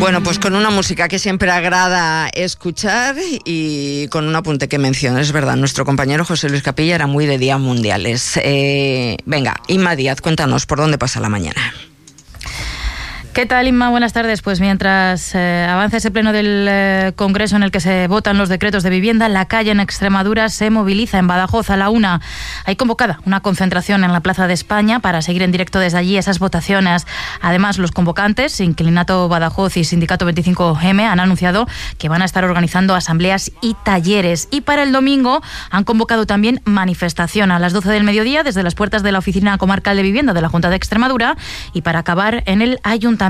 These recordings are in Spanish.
Bueno, pues con una música que siempre agrada escuchar y con un apunte que mencionas, es verdad, nuestro compañero José Luis Capilla era muy de días mundiales. Venga, Inma Díaz, cuéntanos por dónde pasa la mañana. ¿Qué tal, Inma? Buenas tardes. Pues mientras avanza ese pleno del Congreso en el que se votan los decretos de vivienda, la calle en Extremadura se moviliza. En Badajoz a la 1 hay convocada una concentración en la Plaza de España para seguir en directo desde allí esas votaciones. Además, los convocantes, Inclinato Badajoz y Sindicato 25M, han anunciado que van a estar organizando asambleas y talleres. Y para el domingo han convocado también manifestación a las 12 del mediodía desde las puertas de la Oficina Comarcal de Vivienda de la Junta de Extremadura y para acabar en el Ayuntamiento.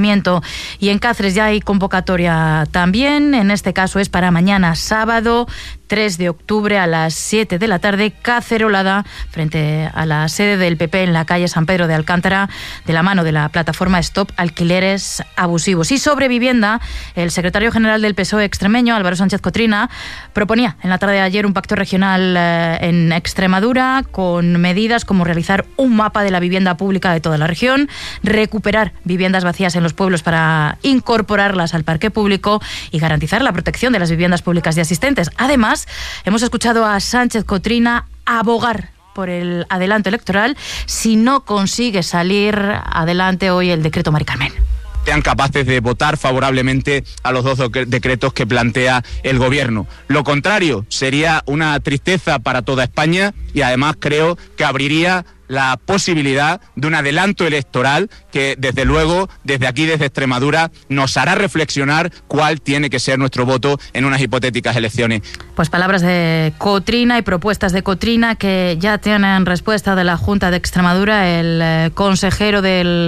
Y en Cáceres ya hay convocatoria también, en este caso es para mañana sábado 3 de octubre a las 7 de la tarde, cacerolada frente a la sede del PP en la calle San Pedro de Alcántara, de la mano de la plataforma Stop Alquileres Abusivos. Y sobre vivienda, el secretario general del PSOE extremeño, Álvaro Sánchez Cotrina, proponía en la tarde de ayer un pacto regional en Extremadura con medidas como realizar un mapa de la vivienda pública de toda la región, recuperar viviendas vacías en los pueblos para incorporarlas al parque público y garantizar la protección de las viviendas públicas de asistentes. Además, hemos escuchado a Sánchez Cotrina abogar por el adelanto electoral si no consigue salir adelante hoy el decreto Mari Carmen. Sean capaces de votar favorablemente a los 2 decretos que plantea el Gobierno. Lo contrario sería una tristeza para toda España y además creo que abriría la posibilidad de un adelanto electoral que, desde luego, desde aquí, desde Extremadura, nos hará reflexionar cuál tiene que ser nuestro voto en unas hipotéticas elecciones. Pues palabras de Cotrina y propuestas de Cotrina que ya tienen respuesta de la Junta de Extremadura. El consejero del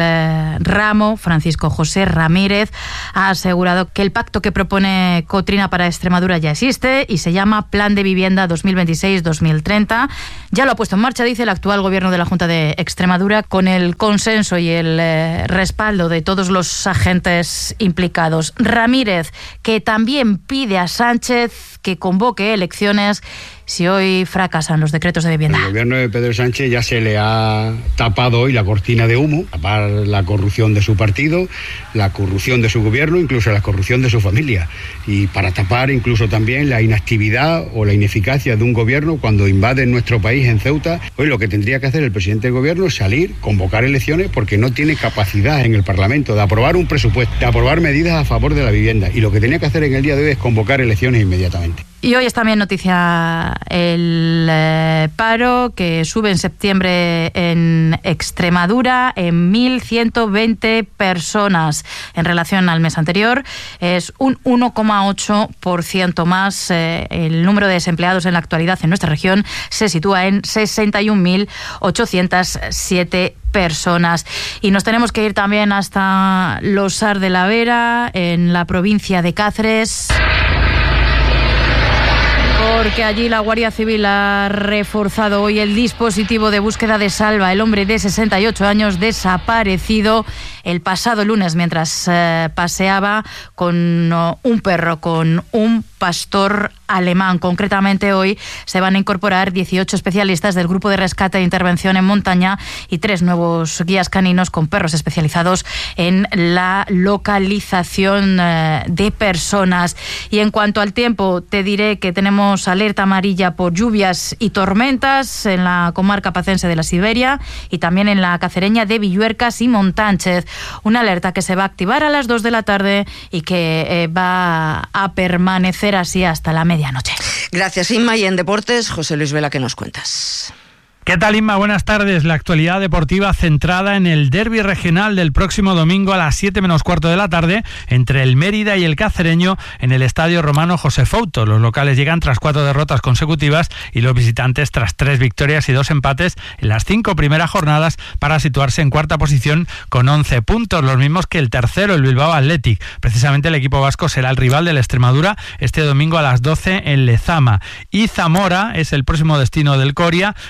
ramo, Francisco José Ramírez, ha asegurado que el pacto que propone Cotrina para Extremadura ya existe y se llama Plan de Vivienda 2026-2030. Ya lo ha puesto en marcha, dice, el actual gobierno de la Junta de Extremadura, con el consenso y el respaldo de todos los agentes implicados. Ramírez, que también pide a Sánchez que convoque elecciones si hoy fracasan los decretos de vivienda. El gobierno de Pedro Sánchez ya se le ha tapado hoy la cortina de humo, tapar la corrupción de su partido, la corrupción de su gobierno, incluso la corrupción de su familia, y para tapar incluso también la inactividad o la ineficacia de un gobierno cuando invade nuestro país en Ceuta. Hoy lo que tendría que hacer el presidente del gobierno es salir, convocar elecciones, porque no tiene capacidad en el Parlamento de aprobar un presupuesto, de aprobar medidas a favor de la vivienda, y lo que tenía que hacer en el día de hoy es convocar elecciones inmediatamente. Y hoy es también noticia el paro que sube en septiembre en Extremadura en 1.120 personas en relación al mes anterior. Es un 1,8% más. El número de desempleados en la actualidad en nuestra región se sitúa en 61.807 personas. Y nos tenemos que ir también hasta Losar de la Vera, en la provincia de Cáceres, porque allí la Guardia Civil ha reforzado hoy el dispositivo de búsqueda de Salva, el hombre de 68 años desaparecido el pasado lunes mientras paseaba con un perro, con un pastor alemán. Concretamente hoy se van a incorporar 18 especialistas del Grupo de Rescate e Intervención en Montaña y 3 nuevos guías caninos con perros especializados en la localización de personas. Y en cuanto al tiempo, te diré que tenemos alerta amarilla por lluvias y tormentas en la comarca pacense de la Siberia y también en la cacereña de Villuercas y Montánchez. Una alerta que se va a activar a las 2 de la tarde y que va a permanecer así hasta la medianoche. Gracias, Inma. Y en deportes, José Luis Vela, ¿qué nos cuentas? ¿Qué tal, Inma? Buenas tardes. La actualidad deportiva centrada en el derbi regional del próximo domingo a las 7 menos cuarto de la tarde entre el Mérida y el Cacereño en el Estadio Romano José Fouto. Los locales llegan tras 4 derrotas consecutivas y los visitantes tras 3 victorias y 2 empates en las 5 primeras jornadas para situarse en cuarta posición con 11 puntos, los mismos que el tercero, el Bilbao Athletic. Precisamente el equipo vasco será el rival del Extremadura este domingo a las 12 en Lezama. Y Zamora es el próximo destino del Coria este domingo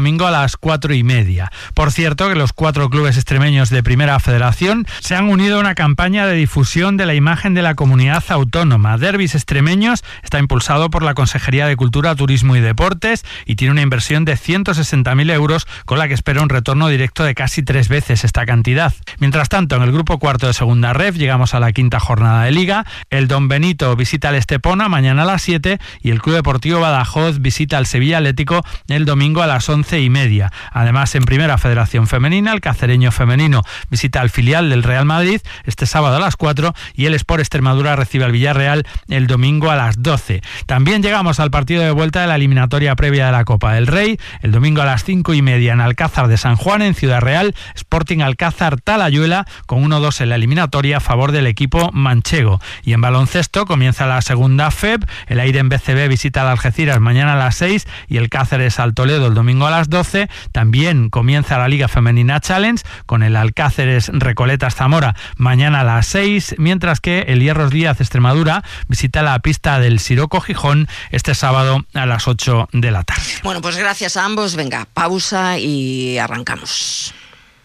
domingo a las 4:30. Por cierto, que los 4 clubes extremeños de Primera Federación se han unido a una campaña de difusión de la imagen de la comunidad autónoma. Derbis Extremeños está impulsado por la Consejería de Cultura, Turismo y Deportes y tiene una inversión de 160.000 euros, con la que espera un retorno directo de casi 3 veces esta cantidad. Mientras tanto, en el grupo cuarto de Segunda Ref llegamos a la 5ª jornada de Liga. El Don Benito visita al Estepona mañana a las 7 y el Club Deportivo Badajoz visita al Sevilla Atlético el domingo a las 11:30. Además, en Primera Federación Femenina, el Cacereño Femenino visita al filial del Real Madrid este sábado a las 4 y el Sport Extremadura recibe al Villarreal el domingo a las 12. También llegamos al partido de vuelta de la eliminatoria previa de la Copa del Rey, el domingo a las 5:30 en Alcázar de San Juan, en Ciudad Real, Sporting Alcázar Talayuela, con 1-2 en la eliminatoria a favor del equipo manchego. Y en baloncesto comienza la segunda FEB, el Aire en BCB visita al Algeciras mañana a las 6 y el Cáceres al Toledo el domingo a las 12. También comienza la Liga Femenina Challenge con el Alcáceres Recoletas Zamora mañana a las 6, mientras que el Hierros Díaz Extremadura visita la pista del Siroco Gijón este sábado a las 8 de la tarde. Bueno, pues gracias a ambos. Venga, pausa y arrancamos.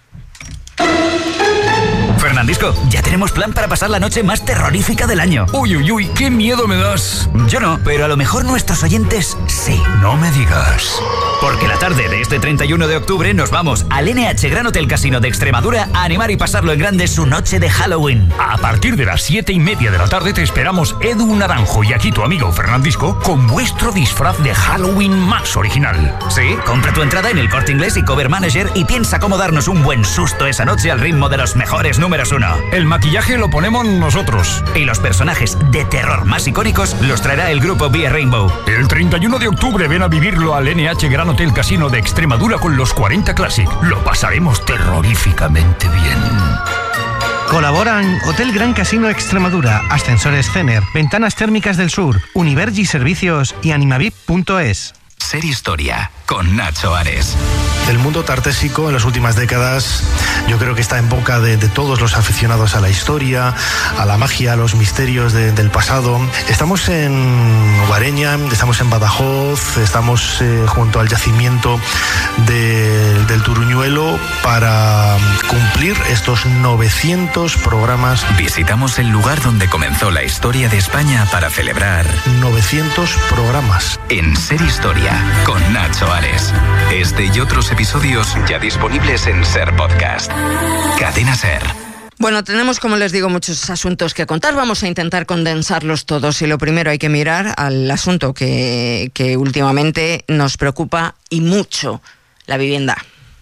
Fernandisco, ya tenemos plan para pasar la noche más terrorífica del año. Uy, uy, uy, qué miedo me das. Yo no, pero a lo mejor nuestros oyentes sí. No me digas. Porque la tarde de este 31 de octubre nos vamos al NH Gran Hotel Casino de Extremadura a animar y pasarlo en grande su noche de Halloween. A partir de las 7:30 de la tarde te esperamos Edu Naranjo y aquí tu amigo Fernandisco con vuestro disfraz de Halloween más original. Sí, compra tu entrada en el Corte Inglés y Cover Manager y piensa cómo darnos un buen susto esa noche al ritmo de los mejores números 1. El maquillaje lo ponemos nosotros. Y los personajes de terror más icónicos los traerá el grupo Vía Rainbow. El 31 de octubre ven a vivirlo al NH Gran Hotel Casino de Extremadura con los 40 Classic. Lo pasaremos terroríficamente bien. Colaboran Hotel Gran Casino Extremadura, Ascensores Cener, Ventanas Térmicas del Sur, Univergi Servicios y Animavip.es. Ser Historia, con Nacho Ares. El mundo tartésico en las últimas décadas yo creo que está en boca de todos los aficionados a la historia, a la magia, a los misterios del pasado. Estamos en Guareña, estamos en Badajoz, estamos junto al yacimiento del Turuñuelo para cumplir estos 900 programas. Visitamos el lugar donde comenzó la historia de España para celebrar 900 programas. En Ser Historia, con Nacho Ares. Este y otros episodios ya disponibles en Ser Podcast. Cadena Ser. Bueno, tenemos, como les digo, muchos asuntos que contar. Vamos a intentar condensarlos todos. Y lo primero, hay que mirar al asunto que últimamente nos preocupa y mucho: la vivienda.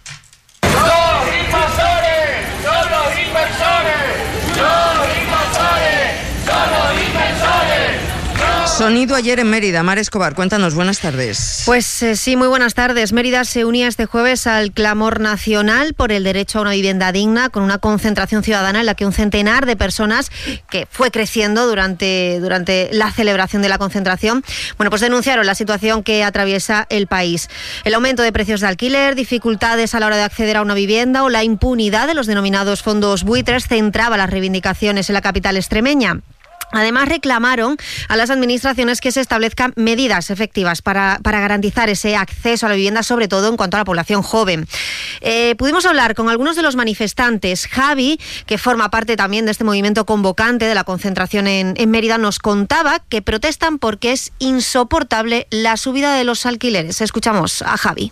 Sonido ayer en Mérida. Mar Escobar, cuéntanos, buenas tardes. Pues sí, muy buenas tardes. Mérida se unía este jueves al clamor nacional por el derecho a una vivienda digna, con una concentración ciudadana en la que un centenar de personas, que fue creciendo durante la celebración de la concentración, bueno, pues denunciaron la situación que atraviesa el país. El aumento de precios de alquiler, dificultades a la hora de acceder a una vivienda o la impunidad de los denominados fondos buitres centraba las reivindicaciones en la capital extremeña. Además, reclamaron a las administraciones que se establezcan medidas efectivas para garantizar ese acceso a la vivienda, sobre todo en cuanto a la población joven. Pudimos hablar con algunos de los manifestantes. Javi, que forma parte también de este movimiento convocante de la concentración en Mérida, nos contaba que protestan porque es insoportable la subida de los alquileres. Escuchamos a Javi.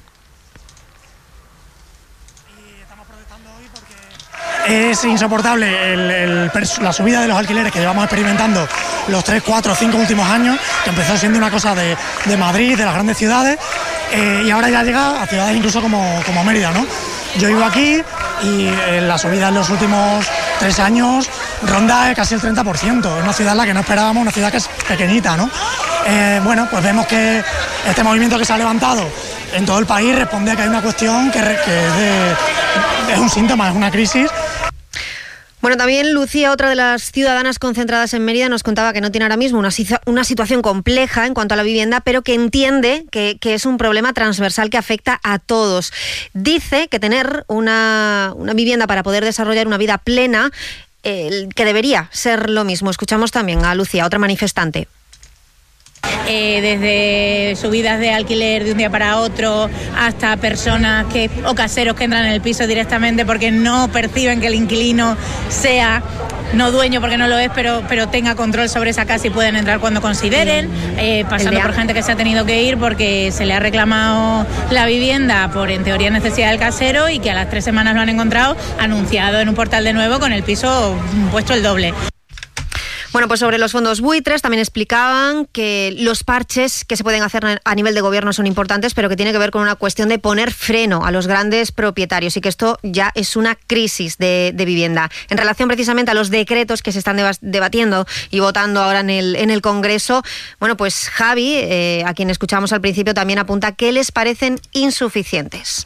Es insoportable la subida de los alquileres que llevamos experimentando los 3, 4, 5 últimos años, que empezó siendo una cosa de Madrid, de las grandes ciudades, y ahora ya llega a ciudades incluso como Mérida, ¿no? Yo vivo aquí y la subida en los últimos 3 años ronda casi el 30%. Es una ciudad en la que no esperábamos, una ciudad que es pequeñita, ¿no? Bueno, pues vemos que este movimiento que se ha levantado en todo el país responde a que hay una cuestión que es un síntoma, es una crisis. Bueno, también Lucía, otra de las ciudadanas concentradas en Mérida, nos contaba que no tiene ahora mismo una situación compleja en cuanto a la vivienda, pero que entiende que es un problema transversal que afecta a todos. Dice que tener una vivienda para poder desarrollar una vida plena, que debería ser lo mismo. Escuchamos también a Lucía, otra manifestante. desde subidas de alquiler de un día para otro hasta personas o caseros que entran en el piso directamente porque no perciben que el inquilino sea no dueño porque no lo es, pero tenga control sobre esa casa y pueden entrar cuando consideren, pasando por gente que se ha tenido que ir porque se le ha reclamado la vivienda por, en teoría, necesidad del casero y que a las 3 semanas lo han encontrado anunciado en un portal de nuevo con el piso puesto el doble. Bueno, pues sobre los fondos buitres también explicaban que los parches que se pueden hacer a nivel de gobierno son importantes, pero que tiene que ver con una cuestión de poner freno a los grandes propietarios y que esto ya es una crisis de vivienda. En relación precisamente a los decretos que se están debatiendo y votando ahora en el Congreso, bueno, pues Javi, a quien escuchamos al principio, también apunta que les parecen insuficientes.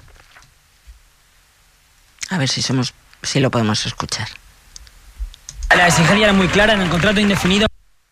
A ver si lo podemos escuchar. La exigencia era muy clara en el contrato indefinido.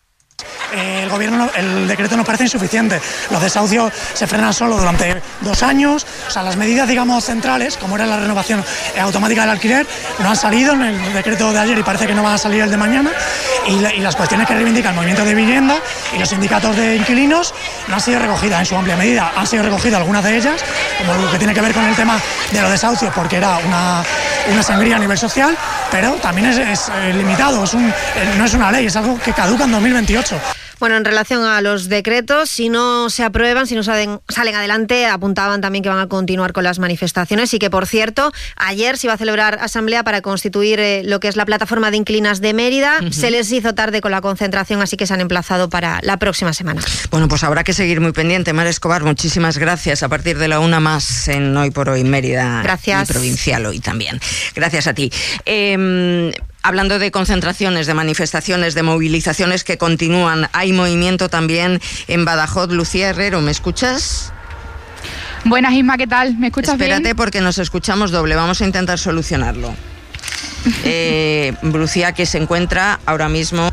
El decreto nos parece insuficiente. Los desahucios se frenan solo durante 2 años. O sea, las medidas, digamos, centrales, como era la renovación automática del alquiler, no han salido en el decreto de ayer y parece que no van a salir el de mañana. Y las cuestiones que reivindica el movimiento de vivienda y los sindicatos de inquilinos no han sido recogidas en su amplia medida. Han sido recogidas algunas de ellas, como lo que tiene que ver con el tema de los desahucios, porque era una sangría a nivel social, pero también es limitado, no es una ley, es algo que caduca en 2028. Bueno, en relación a los decretos, si no se aprueban, si no salen adelante, apuntaban también que van a continuar con las manifestaciones y que, por cierto, ayer se iba a celebrar asamblea para constituir lo que es la plataforma de inquilinas de Mérida. Uh-huh. Se les hizo tarde con la concentración, así que se han emplazado para la próxima semana. Bueno, pues habrá que seguir muy pendiente. Mar Escobar, muchísimas gracias. A partir de la 1 más en Hoy por Hoy Mérida. Gracias. Y Provincial Hoy también. Gracias a ti. Hablando de concentraciones, de manifestaciones, de movilizaciones que continúan, hay movimiento también en Badajoz. Lucía Herrero, ¿me escuchas? Buenas, Isma, ¿qué tal? ¿Me escuchas bien? Espérate, porque nos escuchamos doble. Vamos a intentar solucionarlo. Lucía, que se encuentra ahora mismo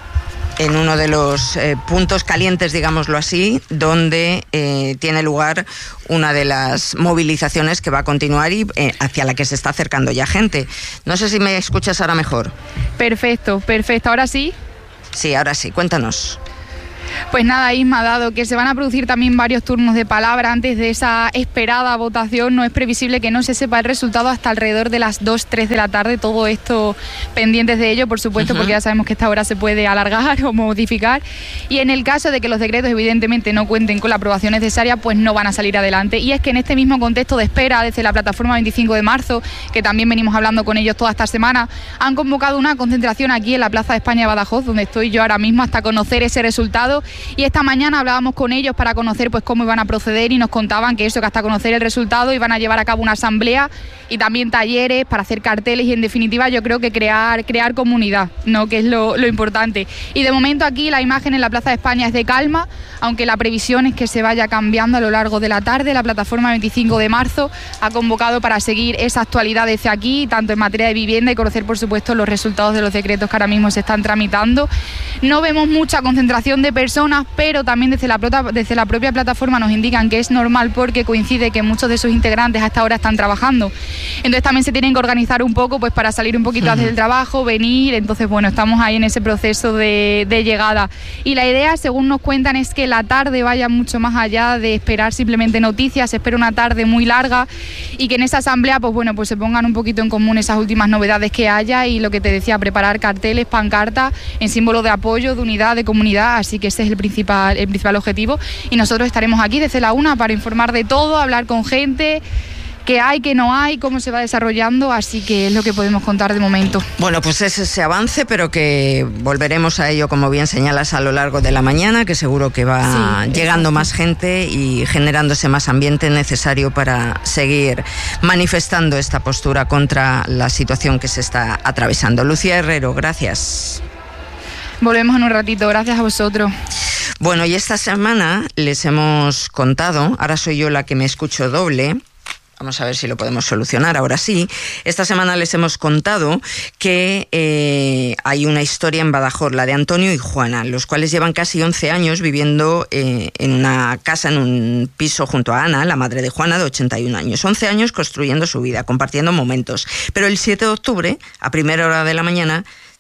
en uno de los puntos calientes, digámoslo así, donde tiene lugar una de las movilizaciones que va a continuar y hacia la que se está acercando ya gente. No sé si me escuchas ahora mejor. Perfecto. ¿Ahora sí? Sí, ahora sí. Cuéntanos. Pues nada, Isma, dado que se van a producir también varios turnos de palabra antes de esa esperada votación, no es previsible que no se sepa el resultado hasta alrededor de las 2-3 de la tarde. Todo esto pendientes de ello, por supuesto, porque ya sabemos que esta hora se puede alargar o modificar. Y en el caso de que los decretos evidentemente no cuenten con la aprobación necesaria, pues no van a salir adelante. Y es que en este mismo contexto de espera, desde la plataforma 25 de marzo, que también venimos hablando con ellos toda esta semana, han convocado una concentración aquí en la Plaza de España de Badajoz, donde estoy yo ahora mismo, hasta conocer ese resultado. Y esta mañana hablábamos con ellos para conocer pues cómo iban a proceder y nos contaban que hasta conocer el resultado iban a llevar a cabo una asamblea y también talleres para hacer carteles y en definitiva yo creo que crear comunidad, ¿no? Que es lo importante. Y de momento aquí la imagen en la Plaza de España es de calma, aunque la previsión es que se vaya cambiando a lo largo de la tarde. La plataforma 25 de marzo ha convocado para seguir esa actualidad desde aquí, tanto en materia de vivienda y conocer por supuesto los resultados de los decretos que ahora mismo se están tramitando. No vemos mucha concentración de personas, pero también desde la propia plataforma nos indican que es normal porque coincide que muchos de sus integrantes hasta ahora están trabajando. Entonces también se tienen que organizar un poco pues para salir un poquito antes del trabajo, venir. Entonces bueno, estamos ahí en ese proceso de llegada. Y la idea, según nos cuentan, es que la tarde vaya mucho más allá de esperar simplemente noticias. Se espera una tarde muy larga y que en esa asamblea pues se pongan un poquito en común esas últimas novedades que haya y lo que te decía, preparar carteles, pancartas en símbolo de apoyo, de unidad, de comunidad. Así que ese es el principal objetivo y nosotros estaremos aquí desde la 1 para informar de todo, hablar con gente, qué hay, qué no hay, cómo se va desarrollando, así que es lo que podemos contar de momento. Bueno, pues es ese avance, pero que volveremos a ello, como bien señalas, a lo largo de la mañana, que seguro que va llegando más gente y generándose más ambiente necesario para seguir manifestando esta postura contra la situación que se está atravesando. Lucía Herrero, gracias. Volvemos en un ratito, gracias a vosotros. Bueno, y esta semana les hemos contado, ahora soy yo la que me escucho doble, vamos a ver si lo podemos solucionar, ahora sí. Esta semana les hemos contado que hay una historia en Badajoz, la de Antonio y Juana, los cuales llevan casi 11 años viviendo en una casa, en un piso junto a Ana, la madre de Juana, de 81 años. 11 años construyendo su vida, compartiendo momentos. Pero el 7 de octubre, a primera hora de la mañana,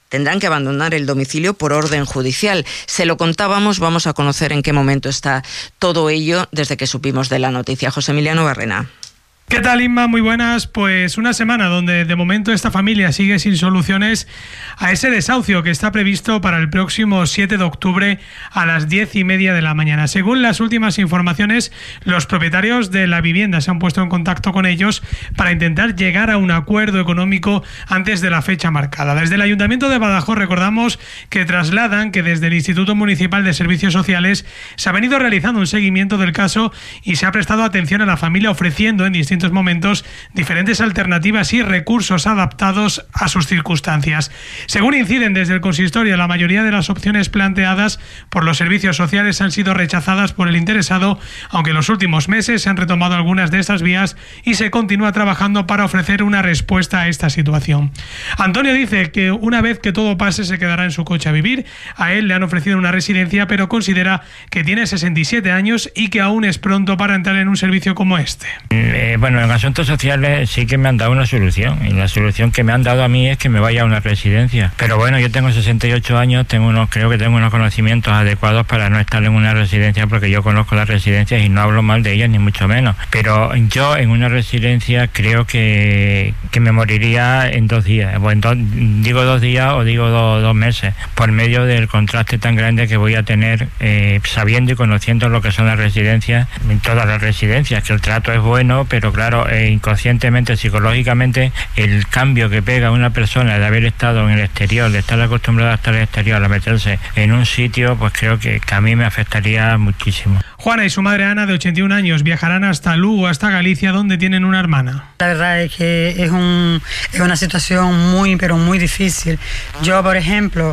tendrán que abandonar el domicilio por orden judicial. Se lo contábamos, vamos a conocer en qué momento está todo ello desde que supimos de la noticia. José Emiliano Barrena. ¿Qué tal, Inma? Muy buenas. Pues una semana donde de momento esta familia sigue sin soluciones a ese desahucio que está previsto para el próximo 7 de octubre a las 10:30 de la mañana. Según las últimas informaciones, los propietarios de la vivienda se han puesto en contacto con ellos para intentar llegar a un acuerdo económico antes de la fecha marcada. Desde el Ayuntamiento de Badajoz recordamos que trasladan que desde el Instituto Municipal de Servicios Sociales se ha venido realizando un seguimiento del caso y se ha prestado atención a la familia, ofreciendo en distintos momentos diferentes alternativas y recursos adaptados a sus circunstancias. Según inciden desde el consistorio, la mayoría de las opciones planteadas por los servicios sociales han sido rechazadas por el interesado, aunque en los últimos meses se han retomado algunas de estas vías y se continúa trabajando para ofrecer una respuesta a esta situación. Antonio dice que una vez que todo pase se quedará en su coche a vivir. A él le han ofrecido una residencia, pero considera que tiene 67 años y que aún es pronto para entrar en un servicio como este. Bueno, en asuntos sociales sí que me han dado una solución, y la solución que me han dado a mí es que me vaya a una residencia. Pero bueno, yo tengo 68 años, creo que tengo unos conocimientos adecuados para no estar en una residencia, porque yo conozco las residencias y no hablo mal de ellas, ni mucho menos. Pero yo en una residencia creo que me moriría en 2 días. Bueno, digo 2 días o digo 2 meses, por medio del contraste tan grande que voy a tener sabiendo y conociendo lo que son las residencias, en todas las residencias, que el trato es bueno, pero claro, inconscientemente, psicológicamente, el cambio que pega a una persona de haber estado en el exterior, de estar acostumbrada a estar en el exterior, a meterse en un sitio, pues creo que a mí me afectaría muchísimo. Juana y su madre Ana, de 81 años, viajarán hasta Lugo, hasta Galicia, donde tienen una hermana. La verdad es que es una situación muy, pero muy difícil. Yo, por ejemplo,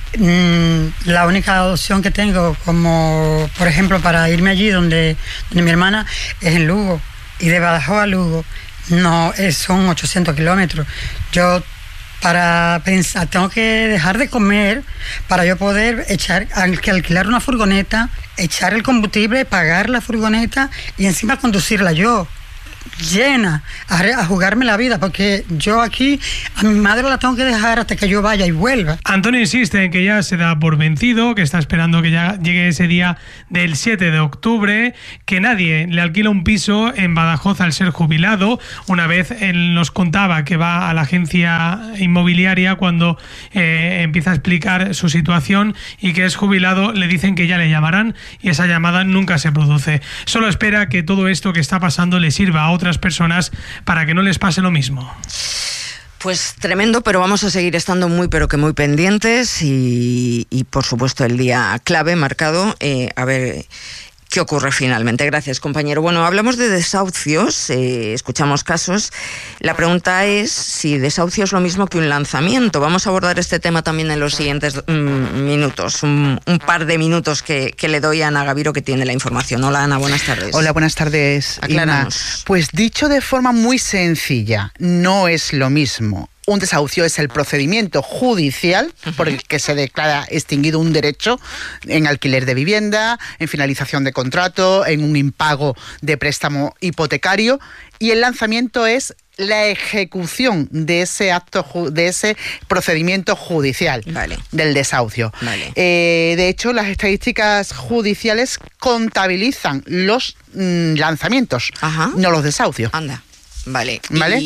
la única opción que tengo, como por ejemplo para irme allí donde mi hermana, es en Lugo. Y de Badajoz a Lugo son 800 kilómetros. Yo, para pensar, tengo que dejar de comer para yo poder alquilar una furgoneta, echar el combustible, pagar la furgoneta y encima conducirla yo llena, a jugarme la vida, porque yo aquí a mi madre la tengo que dejar hasta que yo vaya y vuelva. Antonio insiste en que ya se da por vencido, que está esperando que ya llegue ese día del 7 de octubre, que nadie le alquila un piso en Badajoz al ser jubilado. Una vez él nos contaba que va a la agencia inmobiliaria cuando empieza a explicar su situación y que es jubilado, le dicen que ya le llamarán y esa llamada nunca se produce. Solo espera que todo esto que está pasando le sirva a otras personas para que no les pase lo mismo. Pues tremendo, pero vamos a seguir estando muy pendientes y por supuesto el día clave marcado, a ver qué ocurre finalmente. Gracias, compañero. Bueno, hablamos de desahucios, escuchamos casos. La pregunta es si desahucio es lo mismo que un lanzamiento. Vamos a abordar este tema también en los siguientes minutos, un par de minutos que le doy a Ana Gaviro, que tiene la información. Hola, Ana, buenas tardes. Hola, buenas tardes, Inma. Pues dicho de forma muy sencilla, no es lo mismo. Un desahucio es el procedimiento judicial por el que se declara extinguido un derecho en alquiler de vivienda, en finalización de contrato, en un impago de préstamo hipotecario, y el lanzamiento es la ejecución de ese acto, de ese procedimiento judicial, del desahucio. De hecho, las estadísticas judiciales contabilizan los lanzamientos, no los desahucios. Anda. Vale.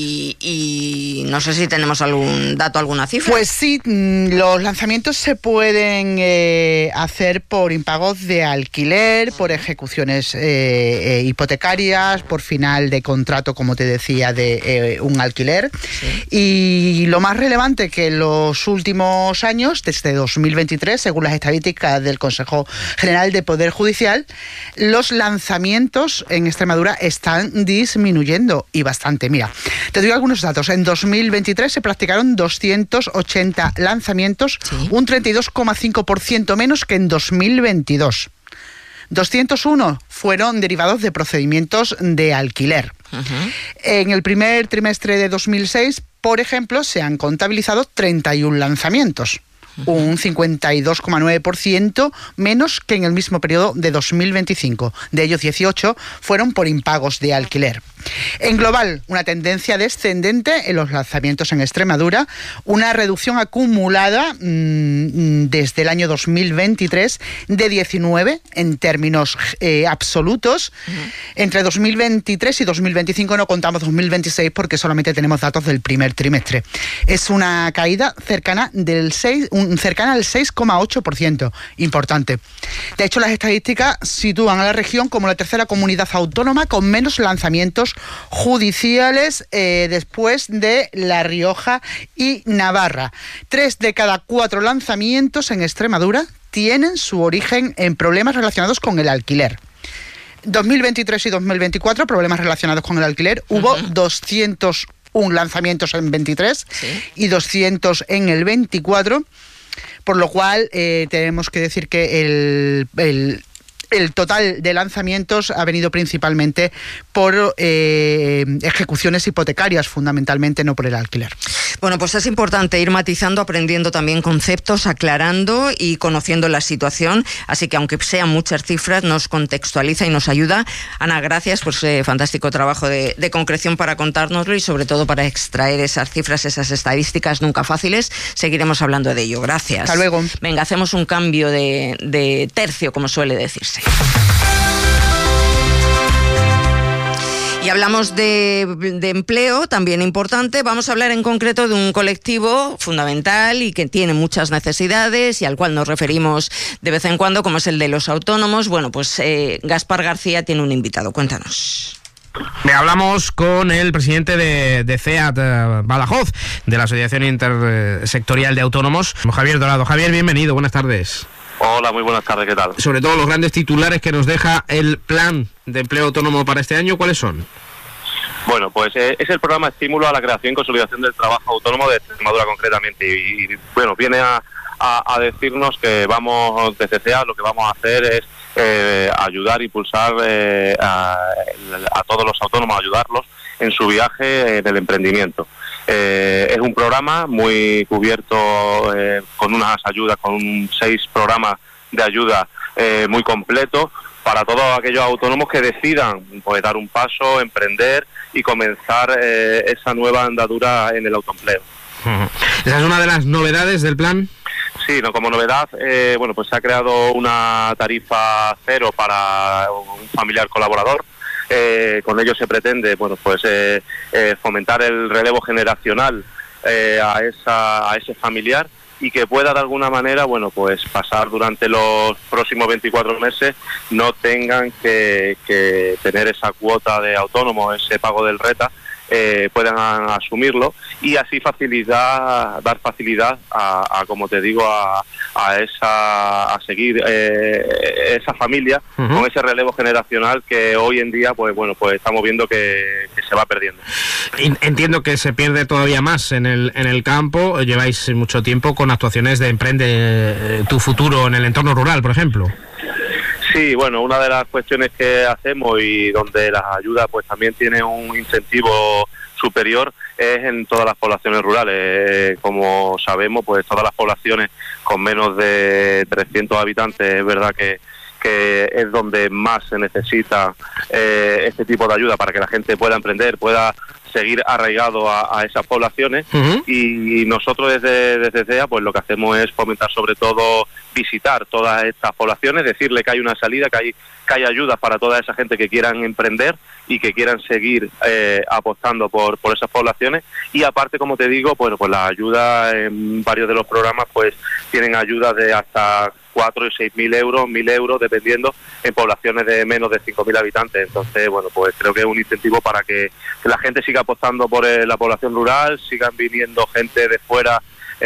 Y no sé si tenemos algún dato, alguna cifra. Pues sí, los lanzamientos se pueden hacer por impagos de alquiler, por ejecuciones hipotecarias, por final de contrato, como te decía, de un alquiler. Sí. Y lo más relevante que en los últimos años, desde 2023, según las estadísticas del Consejo General de Poder Judicial, los lanzamientos en Extremadura están disminuyendo y bastante. Mira, te doy algunos datos. En 2023 se practicaron 280 lanzamientos, un 32,5% menos que en 2022. 201 fueron derivados de procedimientos de alquiler. En el primer trimestre de 2006, por ejemplo, se han contabilizado 31 lanzamientos. un 52,9% menos que en el mismo periodo de 2025. De ellos, 18 fueron por impagos de alquiler. En global, una tendencia descendente en los lanzamientos en Extremadura, una reducción acumulada desde el año 2023 de 19 en términos absolutos. Entre 2023 y 2025 no contamos 2026 porque solamente tenemos datos del primer trimestre. Es una caída cercana al 6,8%. Importante. De hecho, las estadísticas sitúan a la región como la tercera comunidad autónoma con menos lanzamientos judiciales después de La Rioja y Navarra. 3 de cada 4 lanzamientos en Extremadura tienen su origen en problemas relacionados con el alquiler. 2023 y 2024, problemas relacionados con el alquiler. Hubo 201 lanzamientos en 23 y 200 en el 24, por lo cual tenemos que decir que el total de lanzamientos ha venido principalmente por ejecuciones hipotecarias, fundamentalmente, no por el alquiler. Bueno, pues es importante ir matizando, aprendiendo también conceptos, aclarando y conociendo la situación. Así que, aunque sean muchas cifras, nos contextualiza y nos ayuda. Ana, gracias por ese fantástico trabajo de concreción para contárnoslo y, sobre todo, para extraer esas cifras, esas estadísticas nunca fáciles. Seguiremos hablando de ello. Gracias. Hasta luego. Venga, hacemos un cambio de tercio, como suele decirse. Y hablamos de empleo, también importante. Vamos a hablar en concreto de un colectivo fundamental y que tiene muchas necesidades y al cual nos referimos de vez en cuando, como es el de los autónomos. Bueno, pues Gaspar García tiene un invitado. Cuéntanos. Hablamos con el presidente de CEAT Badajoz, de la Asociación Intersectorial de Autónomos, Javier Dorado. Javier, bienvenido, buenas tardes. Hola, muy buenas tardes, ¿qué tal? Sobre todo los grandes titulares que nos deja el plan de empleo autónomo para este año, ¿cuáles son? Bueno, pues es el programa Estímulo a la Creación y Consolidación del Trabajo Autónomo de Extremadura concretamente y bueno, viene a decirnos que vamos, desde CEAT, lo que vamos a hacer es ayudar, impulsar a todos los autónomos, ayudarlos en su viaje del emprendimiento. Es un programa muy cubierto con unas ayudas, con 6 programas de ayuda muy completos para todos aquellos autónomos que decidan pues, dar un paso, emprender y comenzar esa nueva andadura en el autoempleo. ¿Esa es una de las novedades del plan? Sí, no, como novedad, bueno, pues se ha creado una tarifa cero para un familiar colaborador. Con ello se pretende, bueno, pues fomentar el relevo generacional a ese familiar y que pueda de alguna manera, bueno, pues pasar durante los próximos 24 meses, no tengan que tener esa cuota de autónomo, ese pago del RETA, puedan asumirlo y así dar facilidad a como te digo, a seguir esa familia con ese relevo generacional que hoy en día pues bueno, pues estamos viendo que se va perdiendo. Entiendo que se pierde todavía más en el campo. Lleváis mucho tiempo con actuaciones de Emprende tu Futuro en el entorno rural, por ejemplo. Sí, bueno, una de las cuestiones que hacemos y donde las ayudas pues también tienen un incentivo superior es en todas las poblaciones rurales. Como sabemos, pues todas las poblaciones con menos de 300 habitantes es verdad que es donde más se necesita este tipo de ayuda para que la gente pueda emprender, pueda seguir arraigado a esas poblaciones. Y nosotros desde CEA pues lo que hacemos es fomentar, sobre todo visitar todas estas poblaciones, decirle que hay una salida, que hay ayudas para toda esa gente que quieran emprender y que quieran seguir apostando por esas poblaciones. Y aparte, como te digo, bueno, pues las ayudas en varios de los programas pues tienen ayudas de hasta 4 y 6.000 euros, 1.000 euros, dependiendo, en poblaciones de menos de 5.000 habitantes. Entonces, bueno, pues creo que es un incentivo para que la gente siga apostando por la población rural, sigan viniendo gente de fuera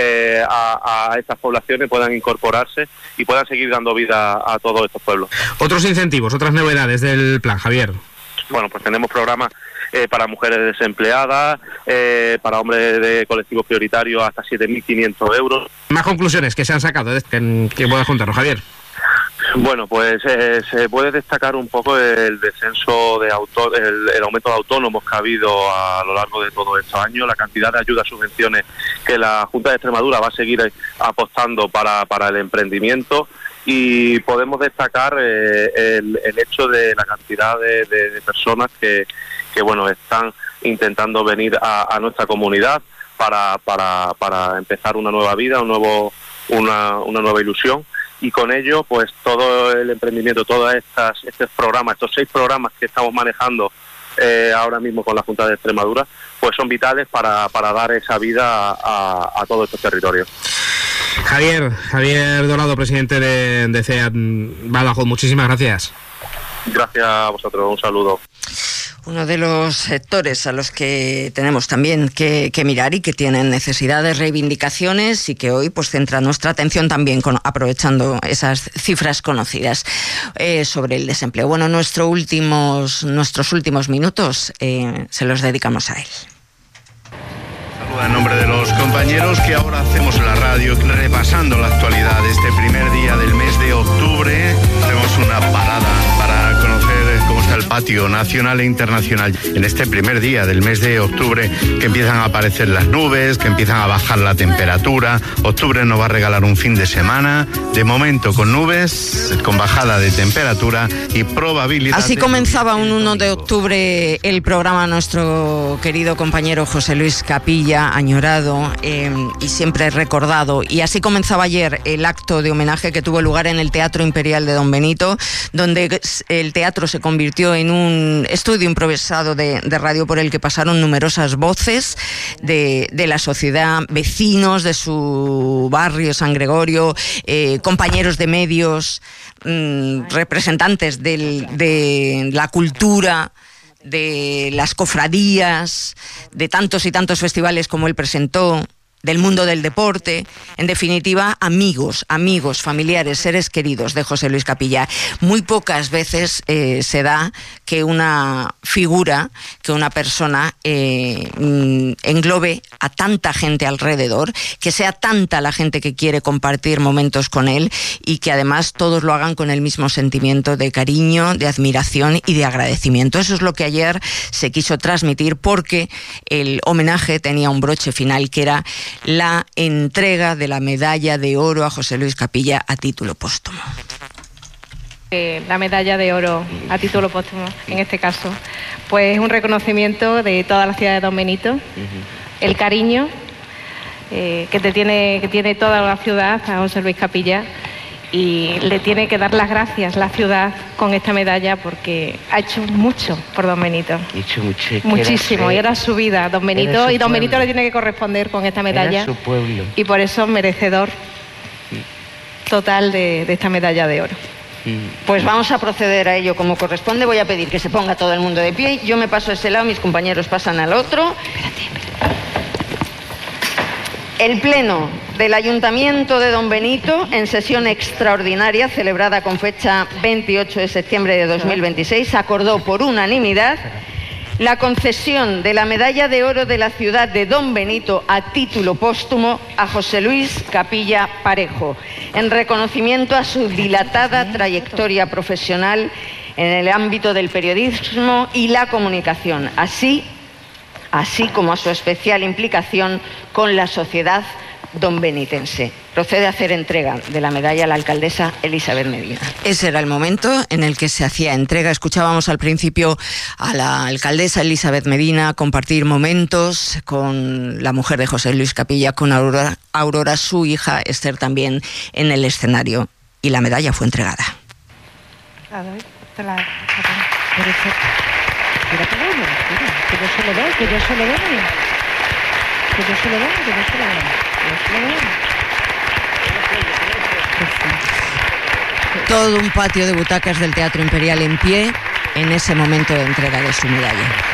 a estas poblaciones, puedan incorporarse y puedan seguir dando vida a todos estos pueblos. Otros incentivos, otras novedades del plan, Javier. Bueno, pues tenemos programas para mujeres desempleadas, para hombres de colectivos prioritarios hasta 7.500 euros. Más conclusiones que se han sacado, que puedas contarnos, Javier. Bueno, pues se puede destacar un poco el descenso de el aumento de autónomos que ha habido a lo largo de todos estos años, la cantidad de ayudas, subvenciones que la Junta de Extremadura va a seguir apostando para el emprendimiento, y podemos destacar el hecho de la cantidad de personas que bueno, están intentando venir a nuestra comunidad para empezar una nueva vida, una nueva ilusión. Y con ello, pues todo el emprendimiento, todos estos programas, estos 6 programas que estamos manejando ahora mismo con la Junta de Extremadura, pues son vitales para dar esa vida a todos estos territorios. Javier Dorado, presidente de CEAT Badajoz, muchísimas gracias. Gracias a vosotros, un saludo. Uno de los sectores a los que tenemos también que mirar y que tienen necesidad de reivindicaciones, y que hoy pues centra nuestra atención también aprovechando esas cifras conocidas sobre el desempleo. Bueno, nuestros últimos minutos se los dedicamos a él. En nombre de los compañeros que ahora hacemos la radio repasando la actualidad de este primer día del mes de octubre. Hacemos una parada para conocer cómo está el patio nacional e internacional en este primer día del mes de octubre, que empiezan a aparecer las nubes, que empiezan a bajar la temperatura. Octubre nos va a regalar un fin de semana, de momento con nubes, con bajada de temperatura y probabilidad. Así comenzaba un 1 de octubre el programa nuestro querido compañero José Luis Capilla, añorado y siempre recordado. Y así comenzaba ayer el acto de homenaje que tuvo lugar en el Teatro Imperial de Don Benito, donde el teatro se convirtió en un estudio improvisado de radio por el que pasaron numerosas voces de la sociedad, vecinos de su barrio San Gregorio, compañeros de medios, representantes de la cultura, de las cofradías, de tantos y tantos festivales como él presentó, del mundo del deporte, en definitiva, amigos, familiares, seres queridos de José Luis Capilla. Muy pocas veces se da que una figura, que una persona englobe a tanta gente alrededor, que sea tanta la gente que quiere compartir momentos con él, y que además todos lo hagan con el mismo sentimiento de cariño, de admiración y de agradecimiento. Eso es lo que ayer se quiso transmitir, porque el homenaje tenía un broche final, que era la entrega de la medalla de oro a José Luis Capilla a título póstumo. La medalla de oro a título póstumo, en este caso, pues es un reconocimiento de toda la ciudad de Don Benito, el cariño que tiene toda la ciudad a José Luis Capilla, y le tiene que dar las gracias la ciudad con esta medalla, porque ha hecho mucho por Don Benito. Muchísimo, y era su vida, Don Benito, y Don Benito le tiene que corresponder con esta medalla. Era su pueblo. Y por eso merecedor total de esta medalla de oro. Pues vamos a proceder a ello como corresponde. Voy a pedir que se ponga todo el mundo de pie. Yo me paso a ese lado, mis compañeros pasan al otro. El Pleno del Ayuntamiento de Don Benito, en sesión extraordinaria celebrada con fecha 28 de septiembre de 2026, acordó por unanimidad la concesión de la medalla de oro de la ciudad de Don Benito a título póstumo a José Luis Capilla Parejo, en reconocimiento a su dilatada trayectoria profesional en el ámbito del periodismo y la comunicación, así como a su especial implicación con la sociedad donbenitense. Procede a hacer entrega de la medalla a la alcaldesa Elizabeth Medina. Ese era el momento en el que se hacía entrega. Escuchábamos al principio a la alcaldesa Elizabeth Medina compartir momentos con la mujer de José Luis Capilla, con Aurora, su hija, Esther, también en el escenario. Y la medalla fue entregada. Todo un patio de butacas del Teatro Imperial en pie en ese momento de entrega de su medalla.